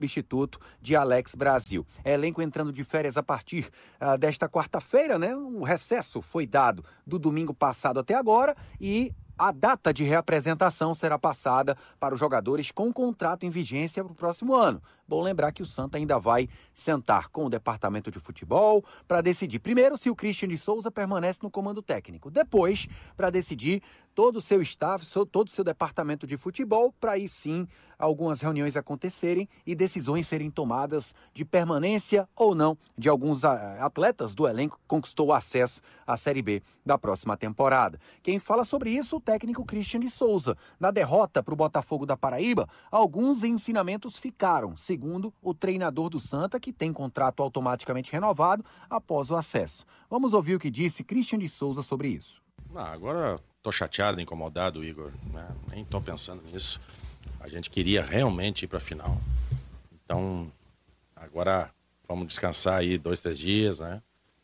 substituto de Alex Brasil. Elenco entrando de férias a partir desta quarta-feira, né? Um recesso foi dado do domingo passado até agora e a data de reapresentação será passada para os jogadores com contrato em vigência para o próximo ano. Bom lembrar que o Santa ainda vai sentar com o departamento de futebol para decidir, primeiro, se o Christian de Souza permanece no comando técnico. Depois, para decidir todo o seu staff, todo o seu departamento de futebol, para aí sim algumas reuniões acontecerem e decisões serem tomadas de permanência ou não de alguns atletas do elenco que conquistou o acesso à Série B da próxima temporada. Quem fala sobre isso, o técnico Christian de Souza. Na derrota para o Botafogo da Paraíba, alguns ensinamentos ficaram, segundo o treinador do Santa, que tem contrato automaticamente renovado após o acesso. Vamos ouvir o que disse Christian de Souza sobre isso. Agora estou chateado, incomodado, Igor, né? Nem estou pensando nisso. A gente queria realmente ir para a final. Então, agora vamos descansar aí 2-3 dias, né?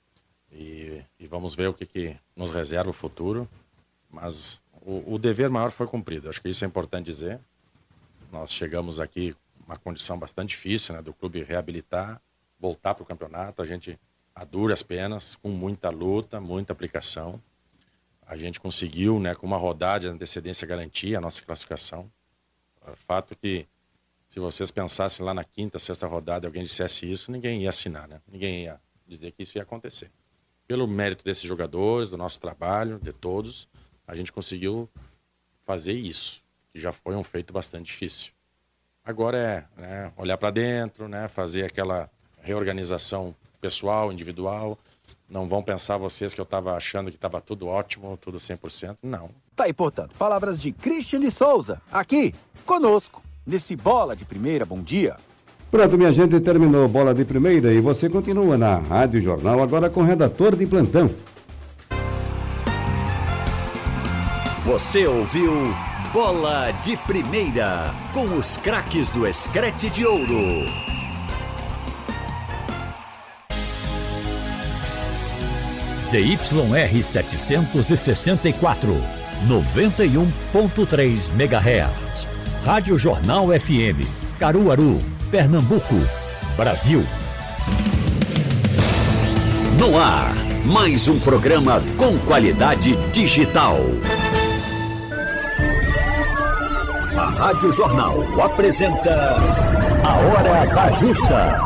E vamos ver o que nos reserva o futuro. Mas o dever maior foi cumprido. Acho que isso é importante dizer. Nós chegamos aqui uma condição bastante difícil, né? Do clube reabilitar, voltar para o campeonato. A gente, a duras penas, com muita luta, muita aplicação. A gente conseguiu, né, com uma rodada de antecedência, garantir a nossa classificação. Fato que, se vocês pensassem lá na quinta, sexta rodada e alguém dissesse isso, ninguém ia assinar, né? Ninguém ia dizer que isso ia acontecer. Pelo mérito desses jogadores, do nosso trabalho, de todos, a gente conseguiu fazer isso, que já foi um feito bastante difícil. Agora é, né, olhar para dentro, né, fazer aquela reorganização pessoal, individual. Não vão pensar vocês que eu estava achando que estava tudo ótimo, tudo 100%. Não. Tá aí, portanto, palavras de Christian de Souza, aqui conosco, nesse Bola de Primeira. Bom dia. Pronto, minha gente, terminou Bola de Primeira e você continua na Rádio Jornal, agora com o redator de plantão. Você ouviu Bola de Primeira, com os craques do Screte de Ouro. ZYR 764, 91.3 MHz. Rádio Jornal FM, Caruaru, Pernambuco, Brasil. No ar, mais um programa com qualidade digital. A Rádio Jornal apresenta A Hora da Justa.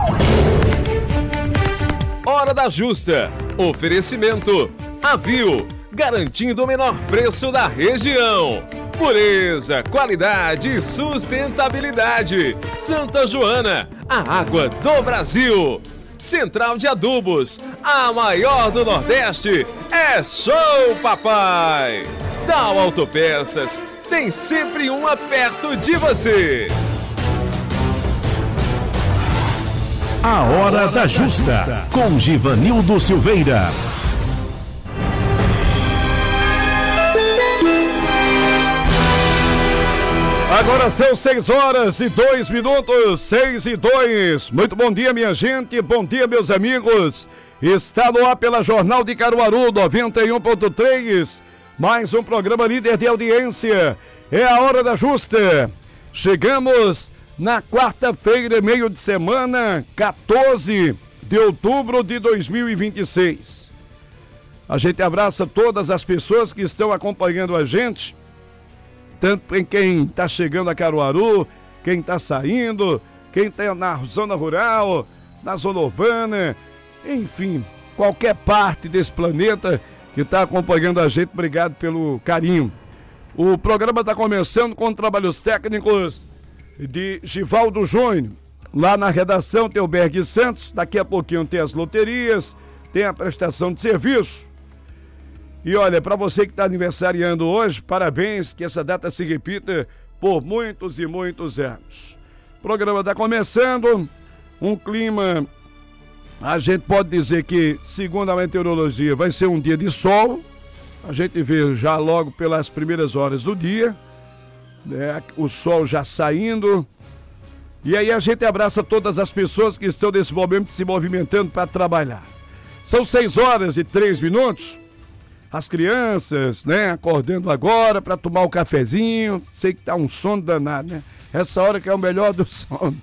Hora da Justa. Oferecimento Avil, garantindo o menor preço da região. Pureza, qualidade e sustentabilidade. Santa Joana, a água do Brasil. Central de Adubos, a maior do Nordeste. É show, papai! Dow Autopeças, tem sempre uma perto de você. A Hora da Justa, com Givanildo Silveira. Agora são 6h02, 6:02. Muito bom dia, minha gente, bom dia, meus amigos. Está no ar pela Jornal de Caruaru, 91.3. Mais um programa líder de audiência. É a Hora da Justa. Chegamos na quarta-feira, meio de semana, 14 de outubro de 2026. A gente abraça todas as pessoas que estão acompanhando a gente, tanto em quem está chegando a Caruaru, quem está saindo, quem está na zona rural, na zona urbana, enfim, qualquer parte desse planeta que está acompanhando a gente. Obrigado pelo carinho. O programa está começando com trabalhos técnicos de Givaldo Júnior. Lá na redação tem o Berg Santos, daqui a pouquinho tem as loterias, tem a prestação de serviço. E olha, para você que está aniversariando hoje, parabéns, que essa data se repita por muitos e muitos anos. O programa está começando, um clima, a gente pode dizer que, segundo a meteorologia, vai ser um dia de sol. A gente vê já logo pelas primeiras horas do dia, né, o sol já saindo. E aí a gente abraça todas as pessoas que estão nesse momento se movimentando para trabalhar. São 6h03. As crianças, né, acordando agora para tomar o cafezinho. Sei que tá um sono danado, né? Essa hora que é o melhor do sono.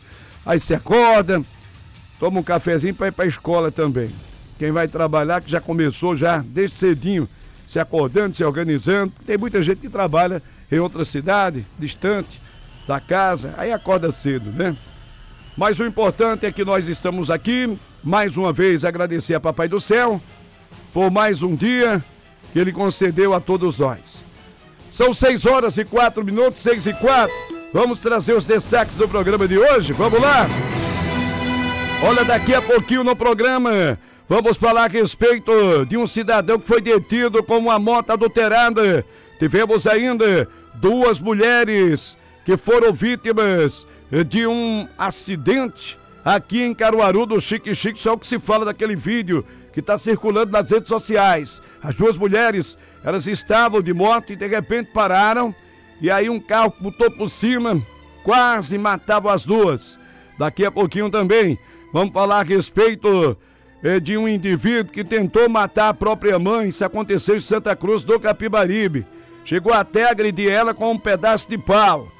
Aí você acorda, toma um cafezinho para ir para a escola também. Quem vai trabalhar, que já começou já desde cedinho, se acordando, se organizando. Tem muita gente que trabalha em outra cidade, distante da casa, aí acorda cedo, né? Mas o importante é que nós estamos aqui, mais uma vez agradecer a Papai do Céu por mais um dia que ele concedeu a todos nós. São 6h04, 6h04. Vamos trazer os destaques do programa de hoje, vamos lá? Olha, daqui a pouquinho no programa, vamos falar a respeito de um cidadão que foi detido com uma moto adulterada. Tivemos ainda 2 mulheres que foram vítimas de um acidente aqui em Caruaru do Chique Chique, só o que se fala daquele vídeo que está circulando nas redes sociais. As 2 mulheres, elas estavam de moto e de repente pararam e aí um carro botou por cima, quase matava as 2. Daqui a pouquinho também vamos falar a respeito de um indivíduo que tentou matar a própria mãe. Isso aconteceu em Santa Cruz do Capibaribe. Chegou até a agredir ela com um pedaço de pau.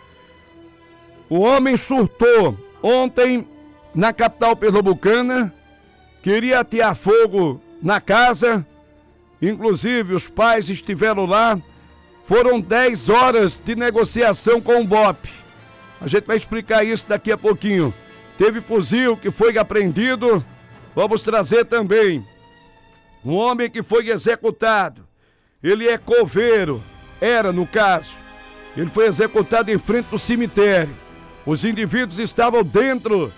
O homem surtou ontem na capital pernambucana, queria atear fogo na casa, inclusive os pais estiveram lá. Foram 10 horas de negociação com o BOPE. A gente vai explicar isso daqui a pouquinho. Teve fuzil que foi apreendido. Vamos trazer também um homem que foi executado. Ele é coveiro, era no caso. Ele foi executado em frente do cemitério. Os indivíduos estavam dentro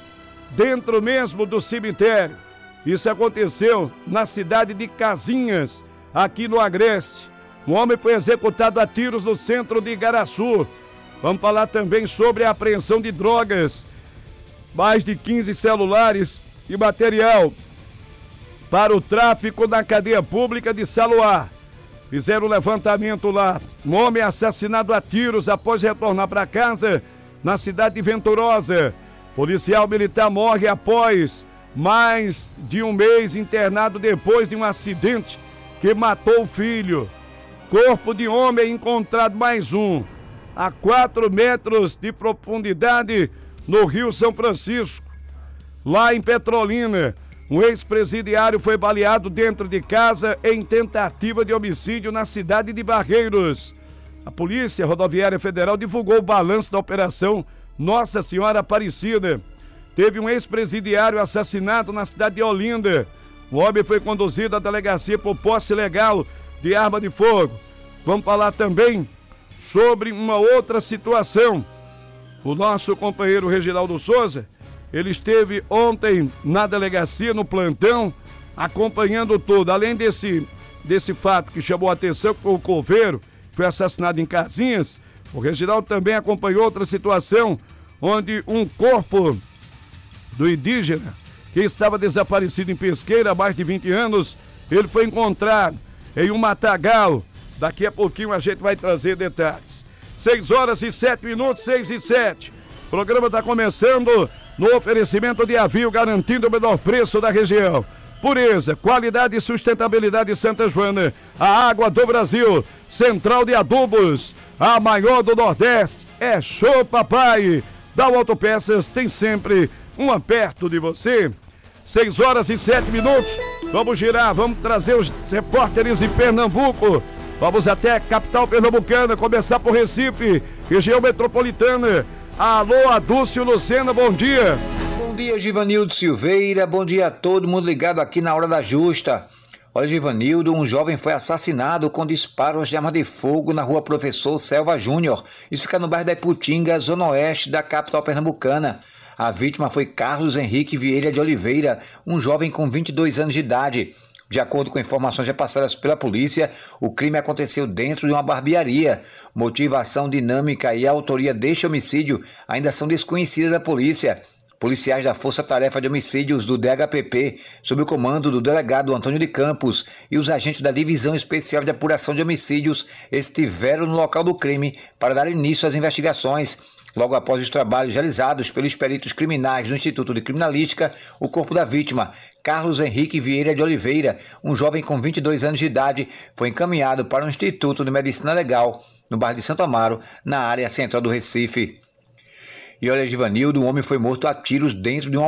mesmo do cemitério. Isso aconteceu na cidade de Casinhas, aqui no Agreste. Um homem foi executado a tiros no centro de Igaraçu. Vamos falar também sobre a apreensão de drogas. Mais de 15 celulares e material para o tráfico na cadeia pública de Saluá. Fizeram um levantamento lá. Um homem assassinado a tiros após retornar para casa na cidade de Venturosa. Policial militar morre após mais de um mês internado depois de um acidente que matou o filho. Corpo de homem encontrado mais um a 4 metros de profundidade no Rio São Francisco. Lá em Petrolina, um ex-presidiário foi baleado dentro de casa em tentativa de homicídio na cidade de Barreiros. A Polícia Rodoviária Federal divulgou o balanço da operação Nossa Senhora Aparecida. Teve um ex-presidiário assassinado na cidade de Olinda. O homem foi conduzido à delegacia por posse ilegal de arma de fogo. Vamos falar também sobre uma outra situação. O nosso companheiro Reginaldo Souza, ele esteve ontem na delegacia, no plantão, acompanhando tudo. Além desse fato que chamou a atenção, que foi o coveiro, foi assassinado em Casinhas, o Reginaldo também acompanhou outra situação, onde um corpo do indígena, que estava desaparecido em Pesqueira há mais de 20 anos, ele foi encontrado em um matagal. Daqui a pouquinho a gente vai trazer detalhes. 6h07, 6h07. O programa está começando no oferecimento de Avio, garantindo o menor preço da região. Pureza, qualidade e sustentabilidade Santa Joana. A água do Brasil. Central de Adubos, a maior do Nordeste. É show, papai. Da Autopeças tem sempre uma perto de você. 6h07. Vamos girar, vamos trazer os repórteres em Pernambuco. Vamos até a capital pernambucana, começar por Recife, região metropolitana. Alô, Adúcio Lucena, bom dia. Bom dia, Givanildo Silveira, bom dia a todo mundo ligado aqui na Hora da Justa. Olha, Givanildo, um jovem foi assassinado com disparos de arma de fogo na rua Professor Selva Júnior. Isso fica no bairro da Iputinga, zona oeste da capital pernambucana. A vítima foi Carlos Henrique Vieira de Oliveira, um jovem com 22 anos de idade. De acordo com informações repassadas pela polícia, o crime aconteceu dentro de uma barbearia. Motivação, dinâmica e autoria deste homicídio ainda são desconhecidas da polícia. Policiais da Força Tarefa de Homicídios do DHPP, sob o comando do delegado Antônio de Campos, e os agentes da Divisão Especial de Apuração de Homicídios estiveram no local do crime para dar início às investigações. Logo após os trabalhos realizados pelos peritos criminais do Instituto de Criminalística, o corpo da vítima, Carlos Henrique Vieira de Oliveira, um jovem com 22 anos de idade, foi encaminhado para o Instituto de Medicina Legal, no bairro de Santo Amaro, na área central do Recife. E olha, Givanildo, um homem foi morto a tiros dentro de uma